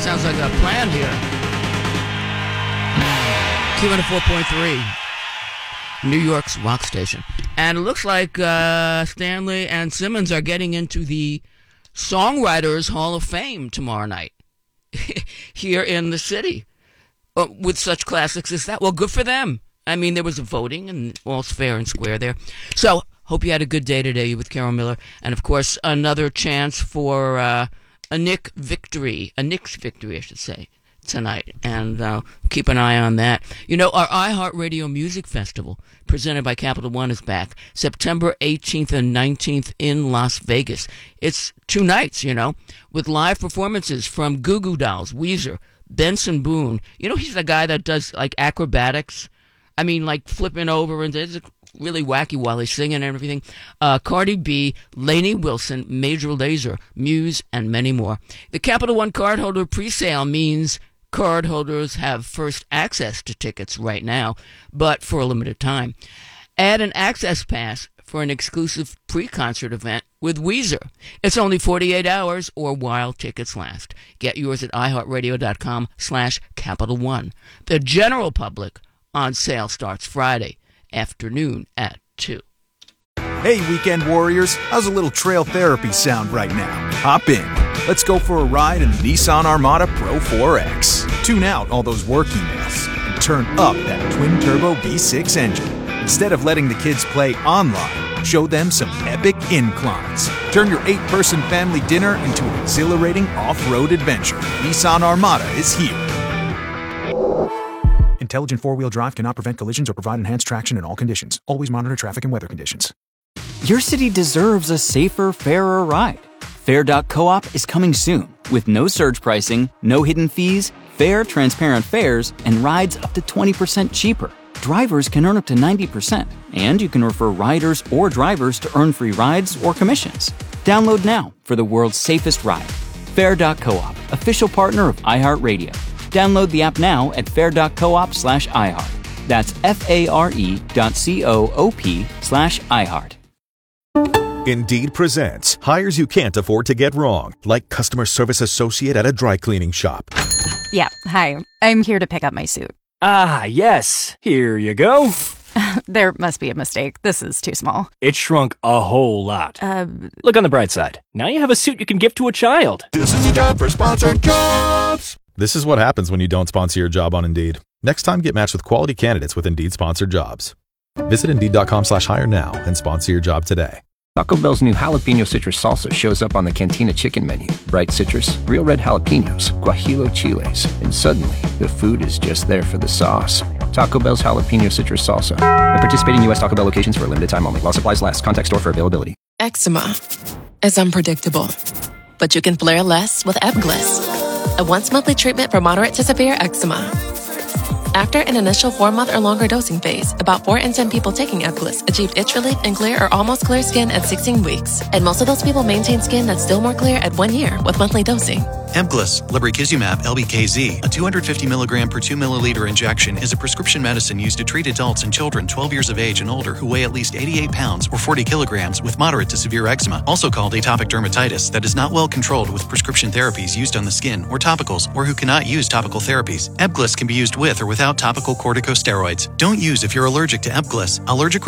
sounds like a plan here. Q104.3, New York's rock station. And it looks like Stanley and Simmons are getting into the Songwriters Hall of Fame tomorrow night here in the city with such classics as that. Well, good for them. I mean, there was a voting and all's fair and square there. So, hope you had a good day today with Carol Miller. And, of course, another chance for a Knicks victory, I should say, tonight. And keep an eye on that. You know, our iHeartRadio Music Festival, presented by Capital One, is back September 18th and 19th in Las Vegas. It's 2 nights, you know, with live performances from Goo Goo Dolls, Weezer, Benson Boone. You know, he's the guy that does, like, acrobatics. I mean, like, flipping over, and it's really wacky while he's singing and everything. Cardi B, Lainey Wilson, Major Lazer, Muse, and many more. The Capital One cardholder presale means cardholders have first access to tickets right now, but for a limited time. Add an access pass for an exclusive pre-concert event with Weezer. It's only 48 hours or while tickets last. Get yours at iHeartRadio.com/Capital One. The general public on sale starts Friday afternoon at 2. Hey, weekend warriors. How's a little trail therapy sound right now? Hop in. Let's go for a ride in the Nissan Armada Pro 4X. Tune out all those work emails and turn up that twin-turbo V6 engine. Instead of letting the kids play online, show them some epic inclines. Turn your 8-person family dinner into an exhilarating off-road adventure. Nissan Armada is here. Intelligent four-wheel drive cannot prevent collisions or provide enhanced traction in all conditions. Always monitor traffic and weather conditions. Your city deserves a safer, fairer ride. Fair.coop is coming soon with no surge pricing, no hidden fees, fair, transparent fares, and rides up to 20% cheaper. Drivers can earn up to 90%, and you can refer riders or drivers to earn free rides or commissions. Download now for the world's safest ride. Fair.coop, official partner of iHeartRadio. Download the app now at fair.coop/iHeart. That's FARE.coop/iHeart. Indeed presents hires you can't afford to get wrong, like customer service associate at a dry cleaning shop. Yeah, hi. I'm here to pick up my suit. Ah, yes. Here you go. There must be a mistake. This is too small. It shrunk a whole lot. Look on the bright side. Now you have a suit you can give to a child. This is a job for sponsored jobs. This is what happens when you don't sponsor your job on Indeed. Next time, get matched with quality candidates with Indeed-sponsored jobs. Visit Indeed.com/hire now and sponsor your job today. Taco Bell's new jalapeno citrus salsa shows up on the Cantina chicken menu. Bright citrus, real red jalapenos, guajillo chiles, and suddenly the food is just there for the sauce. Taco Bell's jalapeno citrus salsa. At participating U.S. Taco Bell locations for a limited time only. While supplies last. Contact store for availability. Eczema is unpredictable, but you can flare less with Ebglyss, a once-monthly treatment for moderate to severe eczema. After an initial 4-month or longer dosing phase, about 4 in 10 people taking Ebglyss achieved itch relief and clear or almost clear skin at 16 weeks. And most of those people maintain skin that's still more clear at 1 year with monthly dosing. Ebglyss, lebrikizumab LBKZ, a 250 milligram per 2 milliliter injection, is a prescription medicine used to treat adults and children 12 years of age and older who weigh at least 88 pounds or 40 kilograms with moderate to severe eczema, also called atopic dermatitis, that is not well controlled with prescription therapies used on the skin or topicals, or who cannot use topical therapies. Ebglyss can be used with or without topical corticosteroids. Don't use if you're allergic to Ebglyss. Allergic